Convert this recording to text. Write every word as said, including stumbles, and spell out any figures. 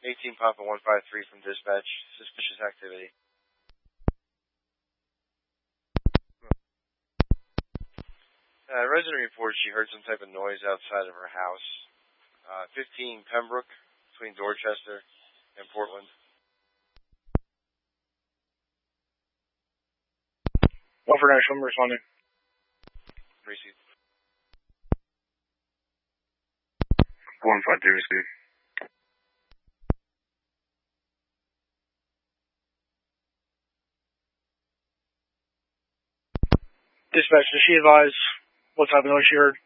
eighteen Papa one five three from dispatch. Suspicious activity. Uh, resident reports she heard some type of noise outside of her house. Uh, fifteen Pembroke, between Dorchester and Portland. One for National, I'm responding. Receive. one five two, receive. Dispatch, does she advise what type of noise she heard?